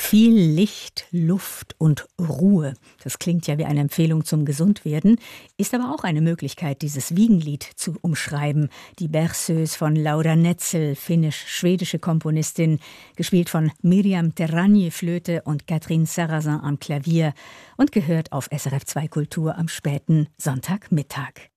Viel Licht, Luft und Ruhe. Das klingt ja wie eine Empfehlung zum Gesundwerden, ist aber auch eine Möglichkeit, dieses Wiegenlied zu umschreiben. Die Berceuse von Laura Netzel, finnisch-schwedische Komponistin, gespielt von Miriam Terragni Flöte und Catherine Sarrazin am Klavier und gehört auf SRF 2 Kultur am späten Sonntagmittag.